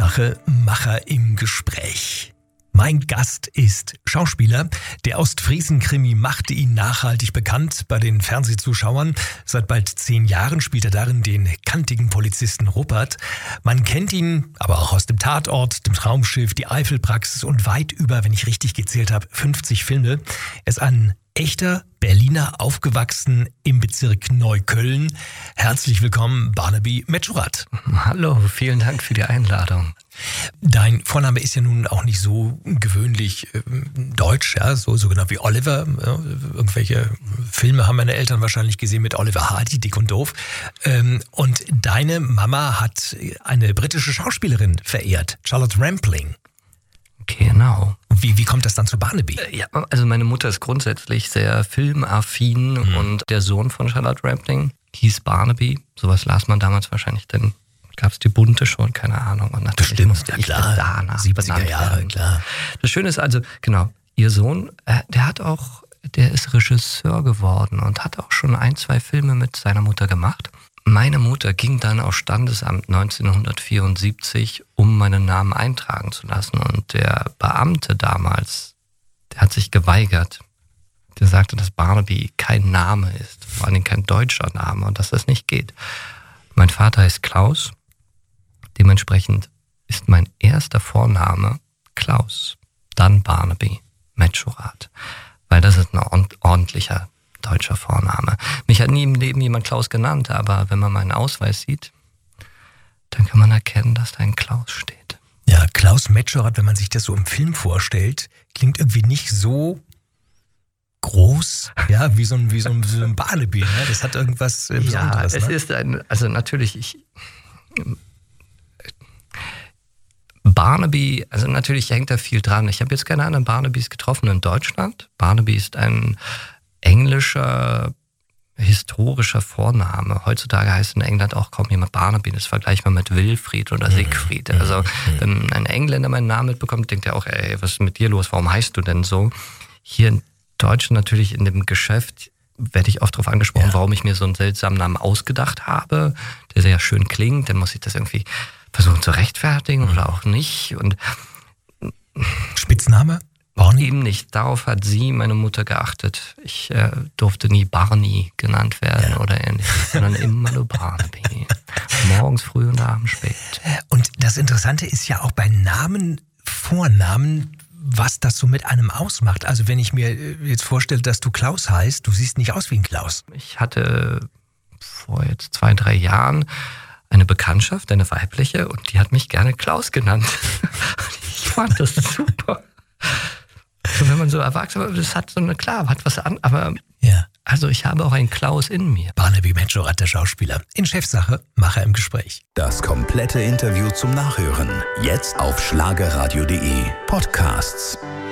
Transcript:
Chefsache, Macher im Gespräch. Mein Gast ist Schauspieler. Der Ostfriesen-Krimi machte ihn nachhaltig bekannt bei den Fernsehzuschauern. Seit bald 10 Jahren spielt er darin den kantigen Polizisten Rupert. Man kennt ihn aber auch aus dem Tatort, dem Traumschiff, die Eifelpraxis und weit über, wenn ich richtig gezählt habe, 50 Filme. Er ist ein echter Berliner, aufgewachsen im Bezirk Neukölln. Herzlich willkommen, Barnaby Medschurat. Hallo, vielen Dank für die Einladung. Dein Vorname ist ja nun auch nicht so gewöhnlich deutsch, ja, so genau wie Oliver. Ja, irgendwelche Filme haben meine Eltern wahrscheinlich gesehen mit Oliver Hardy, Dick und Doof. Und deine Mama hat eine britische Schauspielerin verehrt, Charlotte Rampling. Genau. Wie kommt das dann zu Barnaby? Ja, also meine Mutter ist grundsätzlich sehr filmaffin und der Sohn von Charlotte Rampling hieß Barnaby. Sowas las man damals wahrscheinlich, denn gab es die Bunte schon, keine Ahnung. Und natürlich musste ich danach 70er Jahre, klar. Das Schöne ist also, genau, ihr Sohn, der ist Regisseur geworden und hat auch schon 1, 2 Filme mit seiner Mutter gemacht. Meine Mutter ging dann aufs Standesamt 1974, um meinen Namen eintragen zu lassen. Und der Beamte damals, der hat sich geweigert. Der sagte, dass Barnaby kein Name ist, vor allem kein deutscher Name und dass das nicht geht. Mein Vater heißt Klaus. Dementsprechend ist mein erster Vorname Klaus, dann Barnaby Medschurat, weil das ist ein ordentlicher deutscher Vorname. Mich hat nie im Leben jemand Klaus genannt, aber wenn man meinen Ausweis sieht, dann kann man erkennen, dass da ein Klaus steht. Ja, Klaus Medschurat, wenn man sich das so im Film vorstellt, klingt irgendwie nicht so groß, ja, wie so ein Barnaby. Ne? Das hat irgendwas Besonderes. Ja, es ne? ist also natürlich, Barnaby, also natürlich hängt da viel dran. Ich habe jetzt keine anderen Barnabys getroffen in Deutschland. Barnaby ist ein englischer, historischer Vorname. Heutzutage heißt in England auch kaum jemand Barnaby. Das vergleichbar mit Wilfried oder Siegfried. Also wenn ein Engländer meinen Namen mitbekommt, denkt er auch, ey, was ist mit dir los? Warum heißt du denn so? Hier in Deutschland natürlich in dem Geschäft werde ich oft darauf angesprochen, warum ich mir so einen seltsamen Namen ausgedacht habe, der sehr schön klingt. Dann muss ich das irgendwie versuchen zu rechtfertigen oder auch nicht. Und Spitzname? Barney? Eben nicht. Darauf hat meine Mutter geachtet. Ich durfte nie Barney genannt werden oder ähnliches, sondern immer nur Barnaby. Morgens früh und abends spät. Und das Interessante ist ja auch bei Namen, Vornamen, was das so mit einem ausmacht. Also wenn ich mir jetzt vorstelle, dass du Klaus heißt, du siehst nicht aus wie ein Klaus. Ich hatte vor jetzt 2, 3 Jahren eine Bekanntschaft, eine weibliche, und die hat mich gerne Klaus genannt. Ich fand das super. So, wenn man so erwachsen wird, das hat so eine, klar, hat was an, aber also ich habe auch einen Klaus in mir. Barnaby Medschurat, der Schauspieler. In Chefsache, Macher im Gespräch. Das komplette Interview zum Nachhören. Jetzt auf schlagerradio.de. Podcasts.